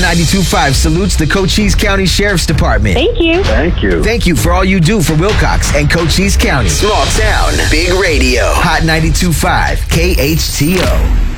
92.5 salutes the Cochise County Sheriff's Department. Thank you. Thank you. Thank you for all you do for Wilcox and Cochise County. Small town, big radio. Hot 92.5 KHTO.